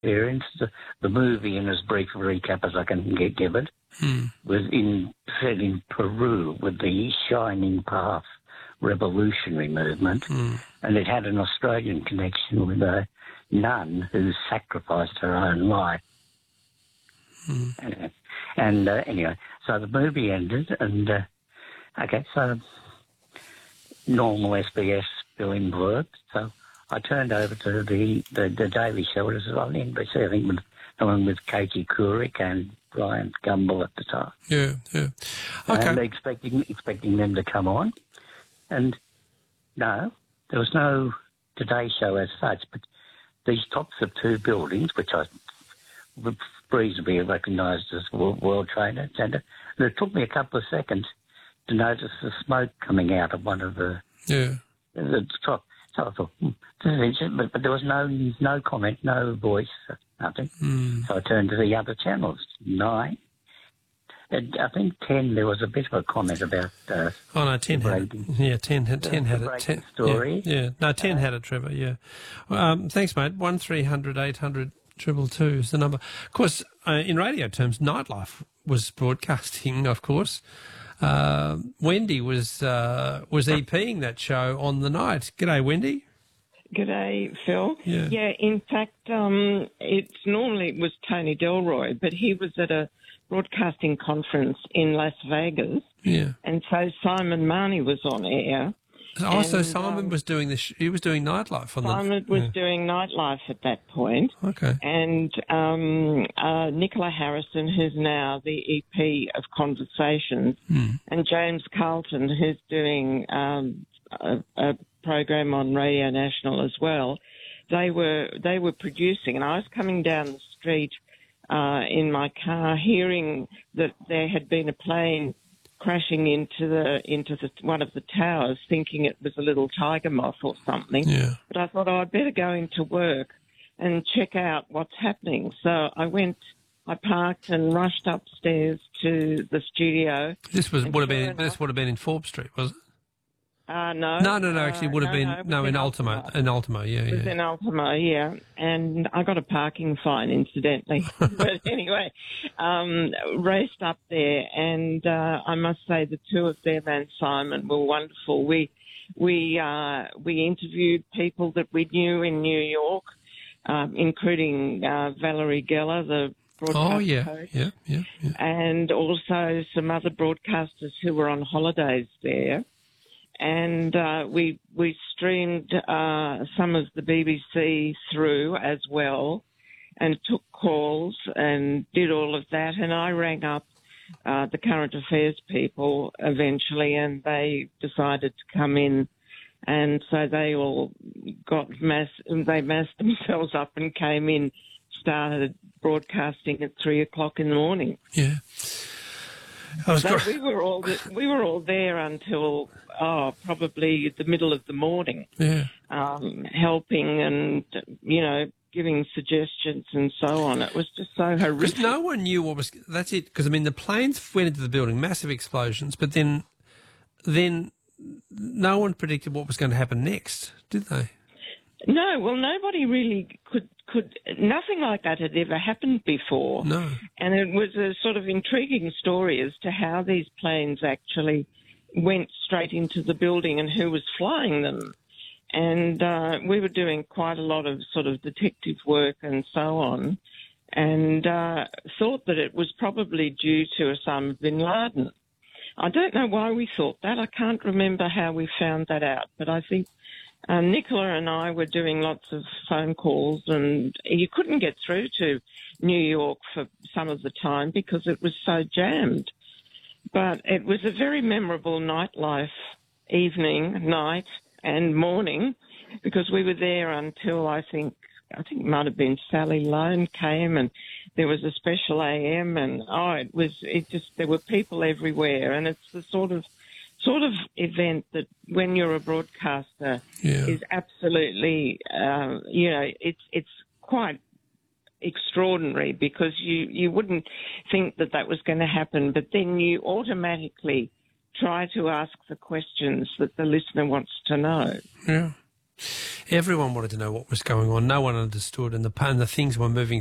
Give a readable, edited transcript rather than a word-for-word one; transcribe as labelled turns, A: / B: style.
A: experience. The movie, in as brief a recap as I can give it, was set in Peru with the Shining Path revolutionary movement, and it had an Australian connection with a nun who sacrificed her own life. And anyway, so the movie ended, and so normal SBS film worked. So I turned over to the Daily Show, which was on NBC, I think, along with Katie Couric and Brian Gumbel at the time.
B: Yeah. Okay.
A: And expecting them to come on. And no, there was no Today Show as such, but these tops of two buildings, which I would reasonably recognised as World Trade Centre, and it took me a couple of seconds to notice the smoke coming out of one of the top. So I thought, this is interesting, but there was no comment, no voice, nothing. So I turned to the other channels, 9. And I think 10, there was a bit of a comment about...
B: 10 had it. 10 had it. 10,
A: story.
B: Yeah. No, 10 had it, Trevor, yeah. Thanks, mate. 1300 800 222 is the number. Of course, in radio terms, Nightlife was broadcasting, of course. Wendy was EPing that show on the night. G'day, Wendy.
C: G'day, Phil.
B: Yeah.
C: In fact, it was Tony Delroy, but he was at a broadcasting conference in Las Vegas.
B: Yeah.
C: And so Simon Marnie was on air.
B: So Simon was doing he was doing Nightlife on
C: Simon was doing Nightlife at that point.
B: Okay.
C: And Nicola Harrison, who's now the EP of Conversations, and James Carlton, who's doing a program on Radio National as well. They were producing, and I was coming down the street in my car, hearing that there had been a plane crashing into one of the towers, thinking it was a little tiger moth or something.
B: Yeah.
C: But I thought, I'd better go into work and check out what's happening. So I parked and rushed upstairs to the studio.
B: This would have been in Forbes Street, was it?
C: No.
B: No. Actually, it would have been in Ultimo. In Ultimo, yeah.
C: It was in Ultimo, yeah. And I got a parking fine, incidentally. But anyway, raced up there, and I must say the two of them and Simon were wonderful. We interviewed people that we knew in New York, including Valerie Geller, the broadcast coach.
B: Yeah.
C: And also some other broadcasters who were on holidays there. And we streamed some of the BBC through as well, and took calls and did all of that. And I rang up the current affairs people eventually, and they decided to come in. And so they all massed themselves up and came in, started broadcasting at 3:00 in the morning.
B: Yeah.
C: So we were all there until probably the middle of the morning, helping and giving suggestions and so on. It was just so horrific.
B: Because no one knew what was. That's it. Because the planes went into the building, massive explosions, but then no one predicted what was going to happen next, did they?
C: No, well, nobody really could. Nothing like that had ever happened before.
B: No.
C: And it was a sort of intriguing story as to how these planes actually went straight into the building and who was flying them. And we were doing quite a lot of sort of detective work and so on, and thought that it was probably due to Osama bin Laden. I don't know why we thought that. I can't remember how we found that out, but I think Nicola and I were doing lots of phone calls, and you couldn't get through to New York for some of the time because it was so jammed. But it was a very memorable nightlife night and morning, because we were there until I think it might have been Sally Lone came, and there was a special AM, and there were people everywhere, and it's the sort of event that when you're a broadcaster is absolutely, it's quite extraordinary, because you wouldn't think that was going to happen, but then you automatically try to ask the questions that the listener wants to know.
B: Yeah. Everyone wanted to know what was going on. No one understood, and the things were moving